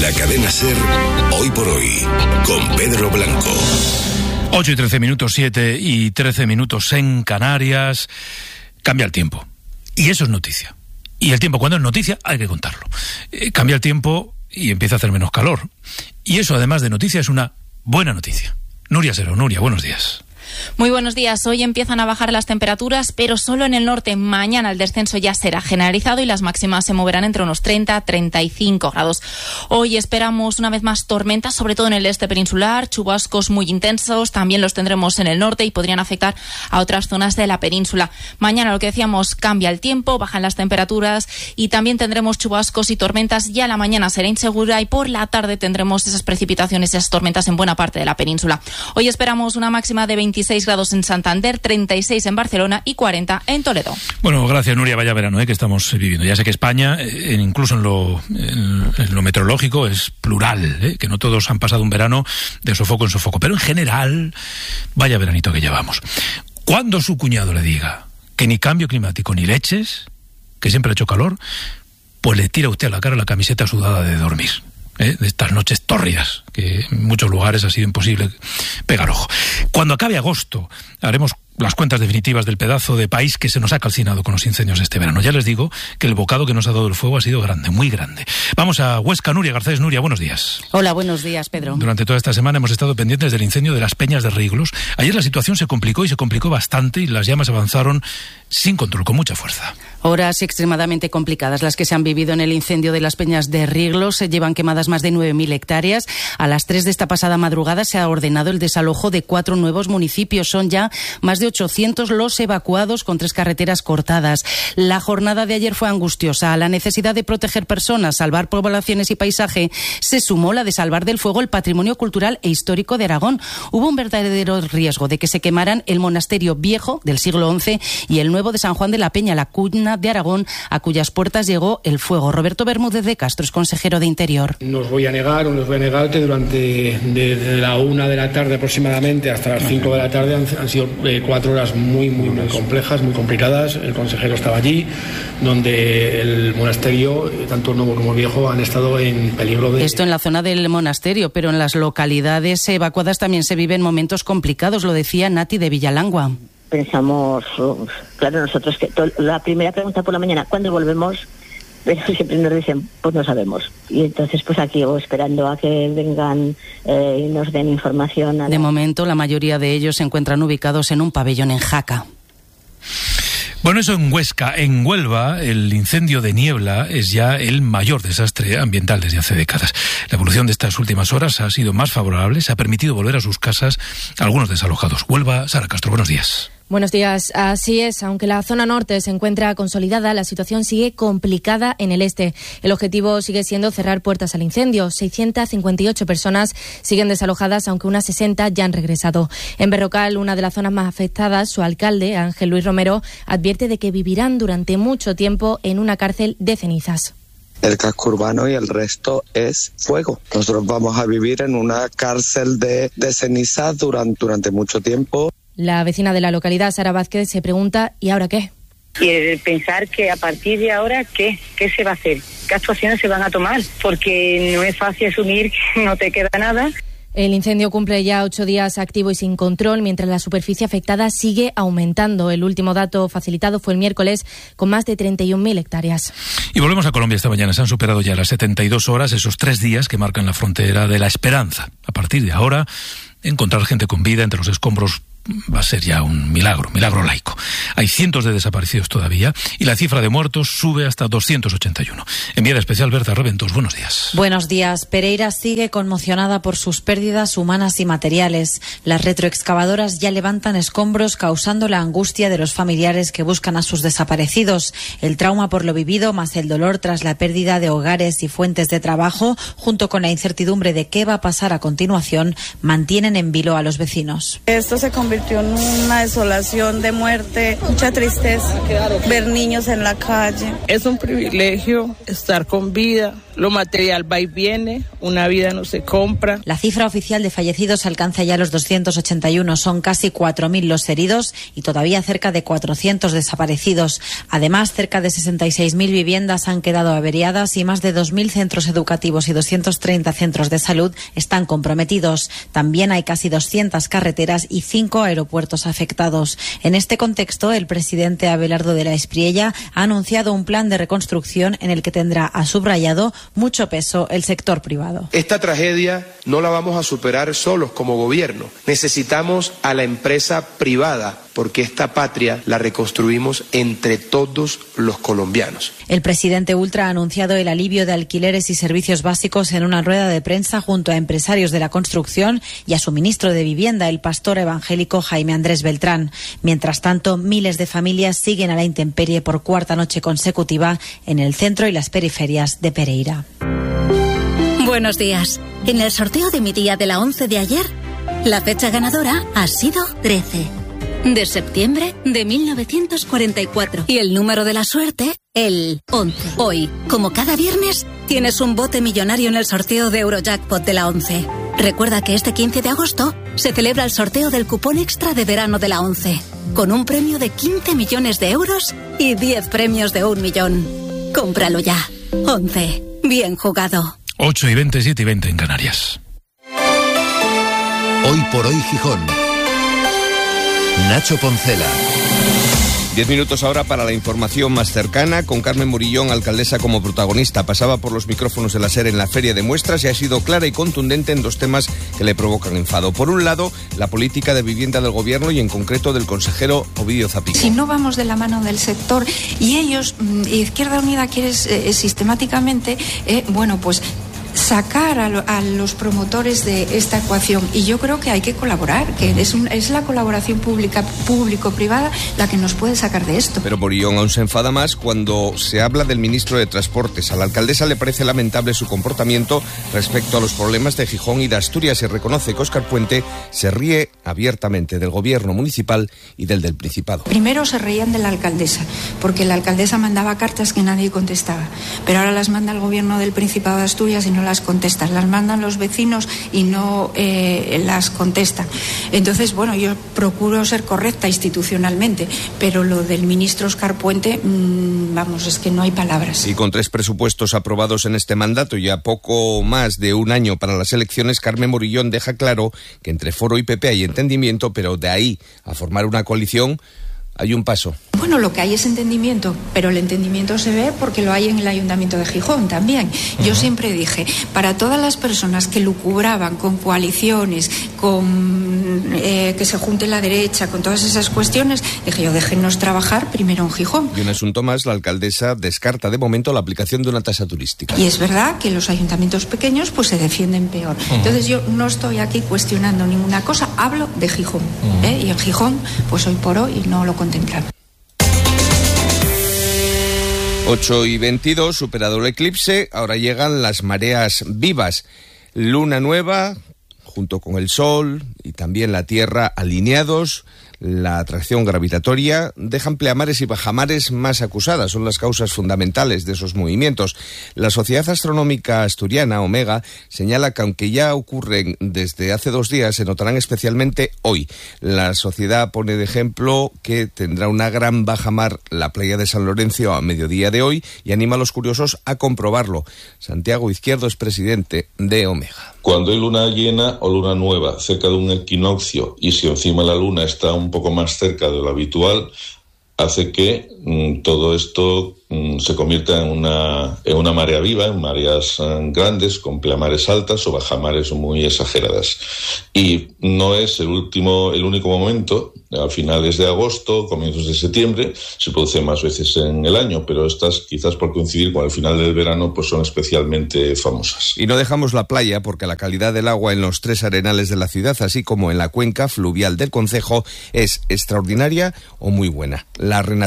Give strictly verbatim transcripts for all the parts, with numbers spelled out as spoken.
la cadena SER, Hoy por Hoy, con Pedro Blanco. ocho y trece minutos, siete y trece minutos en Canarias. Cambia el tiempo. Y eso es noticia. Y el tiempo, cuando es noticia, hay que contarlo. Eh, cambia el tiempo y empieza a hacer menos calor. Y eso, además de noticia, es una buena noticia. Nuria Sero. Nuria, buenos días. Muy buenos días. Hoy empiezan a bajar las temperaturas, pero solo en el norte. Mañana el descenso ya será generalizado y las máximas se moverán entre unos treinta a treinta y cinco grados. Hoy esperamos una vez más tormentas, sobre todo en el este peninsular, chubascos muy intensos, también los tendremos en el norte y podrían afectar a otras zonas de la península. Mañana, lo que decíamos, cambia el tiempo, bajan las temperaturas y también tendremos chubascos y tormentas. Ya la mañana será insegura y por la tarde tendremos esas precipitaciones, esas tormentas en buena parte de la península. Hoy esperamos una máxima de veintiséis grados en Santander, treinta y seis en Barcelona y cuarenta en Toledo. Bueno, gracias, Nuria. Vaya verano, ¿eh? que estamos viviendo. Ya sé que España, eh, incluso en lo, en, en lo meteorológico, es plural, ¿eh? que no todos han pasado un verano de sofoco en sofoco, pero en general, vaya veranito que llevamos. Cuando su cuñado le diga que ni cambio climático ni leches, que siempre ha hecho calor, pues le tira usted a la cara la camiseta sudada de dormir. ¿Eh? De estas noches tórridas, que en muchos lugares ha sido imposible pegar ojo. Cuando acabe agosto, haremos las cuentas definitivas del pedazo de país que se nos ha calcinado con los incendios este verano. Ya les digo que el bocado que nos ha dado el fuego ha sido grande, muy grande. Vamos a Huesca. Nuria Garcés. Nuria, buenos días. Hola, buenos días, Pedro. Durante toda esta semana hemos estado pendientes del incendio de las Peñas de Riglos. Ayer la situación se complicó y se complicó bastante y las llamas avanzaron sin control, con mucha fuerza. Horas extremadamente complicadas las que se han vivido en el incendio de las Peñas de Riglos. Se llevan quemadas más de nueve mil hectáreas. A las tres de esta pasada madrugada se ha ordenado el desalojo de cuatro nuevos municipios. Son ya más de ochocientos los evacuados, con tres carreteras cortadas. La jornada de ayer fue angustiosa. A la necesidad de proteger personas, salvar poblaciones y paisaje, se sumó la de salvar del fuego el patrimonio cultural e histórico de Aragón. Hubo un verdadero riesgo de que se quemaran el monasterio viejo del siglo once y el nuevo de San Juan de la Peña, la cuna de Aragón, a cuyas puertas llegó el fuego. Roberto Bermúdez de Castro es consejero de Interior. No os voy a negar, o no os voy a negar que durante desde la una de la tarde aproximadamente hasta las cinco de la tarde han, han sido eh, cuatro horas muy, muy, muy complejas, muy complicadas. El consejero estaba allí, donde el monasterio, tanto el nuevo como el viejo, han estado en peligro de... Esto en la zona del monasterio, pero en las localidades evacuadas también se viven momentos complicados, lo decía Nati de Villalangua. Pensamos, uh, claro, nosotros que to- la primera pregunta por la mañana, ¿cuándo volvemos? Pero siempre nos dicen, pues no sabemos. Y entonces, pues aquí o esperando a que vengan eh, y nos den información. A de la... momento, la mayoría de ellos se encuentran ubicados en un pabellón en Jaca. Bueno, eso en Huesca. En Huelva, el incendio de Niebla es ya el mayor desastre ambiental desde hace décadas. La evolución de estas últimas horas ha sido más favorable, se ha permitido volver a sus casas a algunos desalojados. Huelva, Sara Castro, buenos días. Buenos días. Así es, aunque la zona norte se encuentra consolidada, la situación sigue complicada en el este. El objetivo sigue siendo cerrar puertas al incendio. seiscientas cincuenta y ocho personas siguen desalojadas, aunque unas sesenta ya han regresado. En Berrocal, una de las zonas más afectadas, su alcalde, Ángel Luis Romero, advierte de que vivirán durante mucho tiempo en una cárcel de cenizas. El casco urbano y el resto es fuego. Nosotros vamos a vivir en una cárcel de, de cenizas durante, durante mucho tiempo. La vecina de la localidad, Sara Vázquez, se pregunta, ¿y ahora qué? Y pensar que a partir de ahora, ¿qué? ¿Qué se va a hacer? ¿Qué actuaciones se van a tomar? Porque no es fácil asumir que no te queda nada. El incendio cumple ya ocho días activo y sin control, mientras la superficie afectada sigue aumentando. El último dato facilitado fue el miércoles, con más de treinta y un mil hectáreas. Y volvemos a Colombia esta mañana. Se han superado ya las setenta y dos horas, esos tres días que marcan la frontera de la esperanza. A partir de ahora, encontrar gente con vida entre los escombros va a ser ya un milagro, milagro laico. Hay cientos de desaparecidos todavía y la cifra de muertos sube hasta doscientos ochenta y uno. Enviada especial Berta Reventos, buenos días. Buenos días. Pereira sigue conmocionada por sus pérdidas humanas y materiales. Las retroexcavadoras ya levantan escombros, causando la angustia de los familiares que buscan a sus desaparecidos. El trauma por lo vivido, más el dolor tras la pérdida de hogares y fuentes de trabajo, junto con la incertidumbre de qué va a pasar a continuación, mantienen en vilo a los vecinos. Esto se convirtió convirtió en una desolación de muerte, mucha tristeza, ver niños en la calle. Es un privilegio estar con vida, lo material va y viene, una vida no se compra. La cifra oficial de fallecidos alcanza ya los doscientos ochenta y uno, son casi cuatro mil los heridos y todavía cerca de cuatrocientos desaparecidos. Además, cerca de sesenta y seis mil viviendas han quedado averiadas y más de dos mil centros educativos y doscientos treinta centros de salud están comprometidos. También hay casi doscientas carreteras y cinco aeropuertos afectados. En este contexto, el presidente Abelardo de la Espriella ha anunciado un plan de reconstrucción en el que tendrá, ha subrayado, mucho peso el sector privado. Esta tragedia no la vamos a superar solos como gobierno. Necesitamos a la empresa privada porque esta patria la reconstruimos entre todos los colombianos. El presidente Ultra ha anunciado el alivio de alquileres y servicios básicos en una rueda de prensa junto a empresarios de la construcción y a su ministro de Vivienda, el pastor evangélico Jaime Andrés Beltrán. Mientras tanto, miles de familias siguen a la intemperie por cuarta noche consecutiva en el centro y las periferias de Pereira. Buenos días. En el sorteo de mi día de la once de ayer, la fecha ganadora ha sido trece. De septiembre de mil novecientos cuarenta y cuatro. Y el número de la suerte, el once. Hoy, como cada viernes, tienes un bote millonario en el sorteo de Eurojackpot de la once. Recuerda que este quince de agosto se celebra el sorteo del cupón extra de verano de la once, con un premio de quince millones de euros y diez premios de un millón. Cómpralo ya. once. Bien jugado. ocho y veinte, siete y veinte en Canarias. Hoy por hoy Gijón. Nacho Poncela. Diez minutos ahora para la información más cercana, con Carmen Morillón, alcaldesa, como protagonista. Pasaba por los micrófonos de la SER en la Feria de Muestras y ha sido clara y contundente en dos temas que le provocan enfado. Por un lado, la política de vivienda del Gobierno y en concreto del consejero Ovidio Zapico. Si no vamos de la mano del sector y ellos, Izquierda Unida quiere eh, sistemáticamente, eh, bueno, pues sacar a, lo, a los promotores de esta ecuación, y yo creo que hay que colaborar, que es, un, es la colaboración pública público-privada la que nos puede sacar de esto. Pero Morillón aún se enfada más cuando se habla del ministro de Transportes. A la alcaldesa le parece lamentable su comportamiento respecto a los problemas de Gijón y de Asturias y reconoce que Óscar Puente se ríe abiertamente del gobierno municipal y del del Principado. Primero se reían de la alcaldesa, porque la alcaldesa mandaba cartas que nadie contestaba, pero ahora las manda el gobierno del Principado de Asturias y no las contestan, las mandan los vecinos y no eh, las contestan. Entonces, bueno, yo procuro ser correcta institucionalmente, pero lo del ministro Óscar Puente, mmm, vamos, es que no hay palabras. Y con tres presupuestos aprobados en este mandato y a poco más de un año para las elecciones, Carmen Morillón deja claro que entre Foro y P P hay entendimiento, pero de ahí a formar una coalición hay un paso. Bueno, lo que hay es entendimiento, pero el entendimiento se ve porque lo hay en el Ayuntamiento de Gijón también. Uh-huh. Yo siempre dije, para todas las personas que lucubraban con coaliciones, con eh, que se junte la derecha, con todas esas cuestiones, dije yo, déjenos trabajar primero en Gijón. Y un asunto más, la alcaldesa descarta de momento la aplicación de una tasa turística. Y es verdad que los ayuntamientos pequeños pues se defienden peor. Uh-huh. Entonces yo no estoy aquí cuestionando ninguna cosa, hablo de Gijón. Uh-huh. ¿eh? Y en Gijón, pues hoy por hoy no lo contemplan. ocho y veintidós, superado el eclipse, ahora llegan las mareas vivas. Luna nueva, junto con el Sol y también la Tierra alineados. La atracción gravitatoria dejan pleamares y bajamares más acusadas, son las causas fundamentales de esos movimientos. La Sociedad Astronómica Asturiana, Omega, señala que aunque ya ocurren desde hace dos días, se notarán especialmente hoy. La sociedad pone de ejemplo que tendrá una gran bajamar la playa de San Lorenzo a mediodía de hoy y anima a los curiosos a comprobarlo. Santiago Izquierdo es presidente de Omega. Cuando hay luna llena o luna nueva cerca de un equinoccio y si encima la luna está un poco más cerca de lo habitual, hace que mmm, todo esto mmm, se convierta en una, en una marea viva, en mareas mmm, grandes, con pleamares altas o bajamares muy exageradas. Y no es el último, el único momento. A finales de agosto, comienzos de septiembre, se produce más veces en el año, pero estas, quizás por coincidir con el final del verano, pues son especialmente famosas. Y no dejamos la playa porque la calidad del agua en los tres arenales de la ciudad, así como en la cuenca fluvial del concejo, es extraordinaria o muy buena. La renaturalización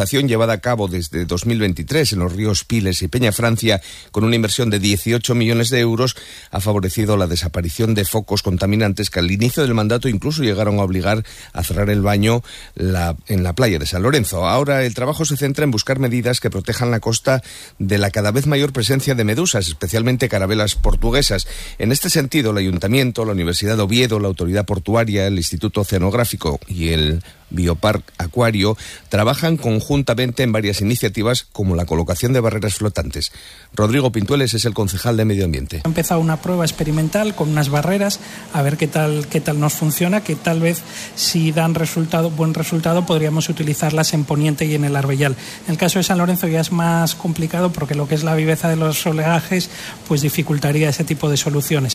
recuperación llevada a cabo desde dos mil veintitrés en los ríos Piles y Peñafrancia, con una inversión de dieciocho millones de euros, ha favorecido la desaparición de focos contaminantes que al inicio del mandato incluso llegaron a obligar a cerrar el baño la, en la playa de San Lorenzo. Ahora el trabajo se centra en buscar medidas que protejan la costa de la cada vez mayor presencia de medusas, especialmente carabelas portuguesas. En este sentido, el Ayuntamiento, la Universidad de Oviedo, la Autoridad Portuaria, el Instituto Oceanográfico y el Biopark Acuario trabajan conjuntamente en varias iniciativas como la colocación de barreras flotantes. Rodrigo Pintueles es el concejal de Medio Ambiente. Ha empezado una prueba experimental con unas barreras, a ver qué tal, qué tal nos funciona, que tal vez si dan resultado, buen resultado podríamos utilizarlas en Poniente y en el Arbellal. En el caso de San Lorenzo ya es más complicado porque lo que es la viveza de los oleajes pues dificultaría ese tipo de soluciones.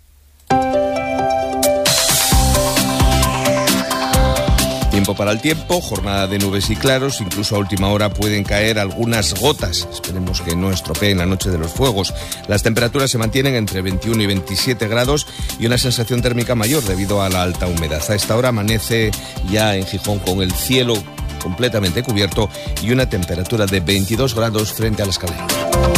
Tiempo para el tiempo, jornada de nubes y claros, incluso a última hora pueden caer algunas gotas. Esperemos que no estropeen la noche de los fuegos. Las temperaturas se mantienen entre veintiuno y veintisiete grados y una sensación térmica mayor debido a la alta humedad. A esta hora amanece ya en Gijón con el cielo completamente cubierto y una temperatura de veintidós grados frente a la Escalera.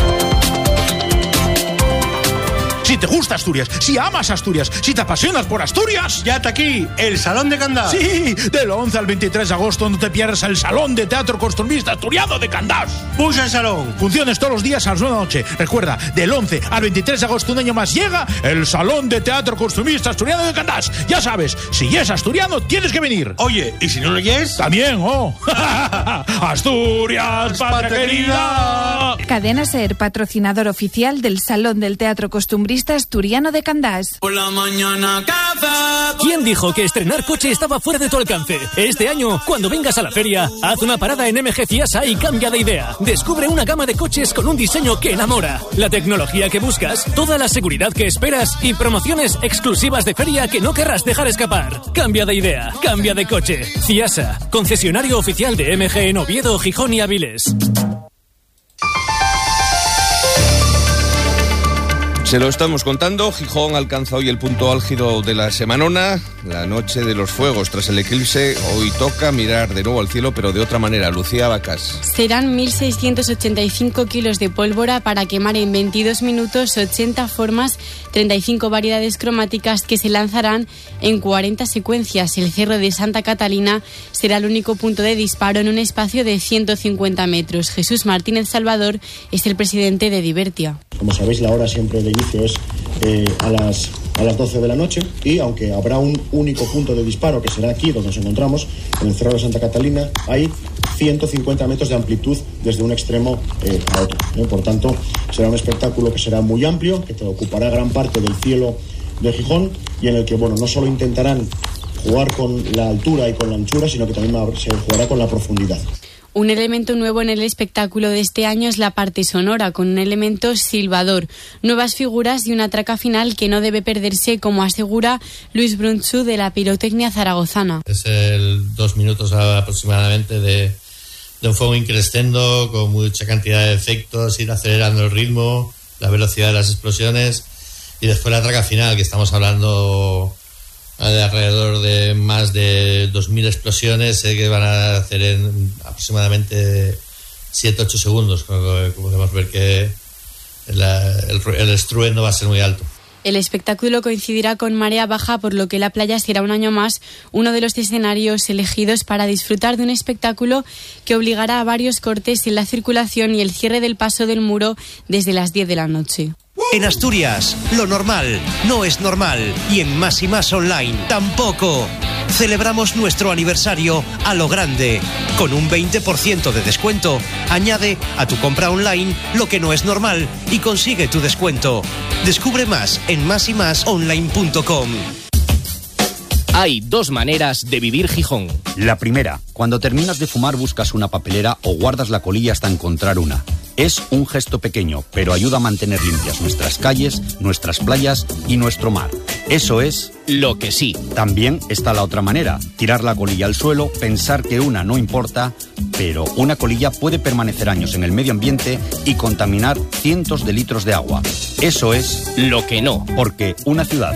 Si te gusta Asturias, si amas Asturias, si te apasionas por Asturias... Ya está aquí, el Salón de Candás. Sí, del once al veintitrés de agosto no te pierdas el Salón de Teatro Costumbrista Asturiano de Candás. Puja el salón. Funciones todos los días a las nueve de la noche. Recuerda, del once al veintitrés de agosto, un año más, llega el Salón de Teatro Costumbrista Asturiano de Candás. Ya sabes, si es asturiano, tienes que venir. Oye, ¿y si no lo es? También, oh. Asturias, patria querida. Cadena SER, patrocinador oficial del Salón del Teatro Costumbrista Asturiano de Candás. Por la mañana, café. ¿Quién dijo que estrenar coche estaba fuera de tu alcance? Este año, cuando vengas a la feria, haz una parada en M G Ciasa y cambia de idea. Descubre una gama de coches con un diseño que enamora, la tecnología que buscas, toda la seguridad que esperas y promociones exclusivas de feria que no querrás dejar escapar. Cambia de idea, cambia de coche. Ciasa, concesionario oficial de M G en Oviedo, Gijón y Avilés. Se lo estamos contando, Gijón alcanza hoy el punto álgido de la semanona, la noche de los fuegos tras el eclipse. Hoy toca mirar de nuevo al cielo, pero de otra manera. Lucía Vacas. Serán mil seiscientos ochenta y cinco kilos de pólvora para quemar en veintidós minutos, ochenta formas, treinta y cinco variedades cromáticas que se lanzarán en cuarenta secuencias. El Cerro de Santa Catalina será el único punto de disparo en un espacio de ciento cincuenta metros. Jesús Martínez Salvador es el presidente de Divertia. Como sabéis, la hora siempre de inicio es eh, a las a las doce de la noche y aunque habrá un único punto de disparo que será aquí donde nos encontramos, en el Cerro de Santa Catalina, hay ciento cincuenta metros de amplitud desde un extremo eh, a otro. ¿eh? Por tanto, será un espectáculo que será muy amplio, que te ocupará gran parte del cielo de Gijón y en el que, bueno, no solo intentarán jugar con la altura y con la anchura, sino que también se jugará con la profundidad. Un elemento nuevo en el espectáculo de este año es la parte sonora, con un elemento silbador, nuevas figuras y una traca final que no debe perderse, como asegura Luis Brunchu de la Pirotecnia Zaragozana. Es el dos minutos aproximadamente de, de un fuego increscendo, con mucha cantidad de efectos, ir acelerando el ritmo, la velocidad de las explosiones, y después la traca final, que estamos hablando de alrededor de más de dos mil explosiones eh, que van a hacer en aproximadamente siete a ocho segundos. Podemos ver que la, el, el estruendo va a ser muy alto. El espectáculo coincidirá con marea baja, por lo que la playa será un año más uno de los escenarios elegidos para disfrutar de un espectáculo que obligará a varios cortes en la circulación y el cierre del paso del muro desde las diez de la noche. En Asturias, lo normal no es normal y en Más y Más Online tampoco. Celebramos nuestro aniversario a lo grande. Con un veinte por ciento de descuento, añade a tu compra online lo que no es normal y consigue tu descuento. Descubre más en más y más online punto com. Hay dos maneras de vivir Gijón. La primera, cuando terminas de fumar buscas una papelera o guardas la colilla hasta encontrar una. Es un gesto pequeño, pero ayuda a mantener limpias nuestras calles, nuestras playas y nuestro mar. Eso es lo que sí. También está la otra manera, tirar la colilla al suelo, pensar que una no importa, pero una colilla puede permanecer años en el medio ambiente y contaminar cientos de litros de agua. Eso es lo que no. Porque una ciudad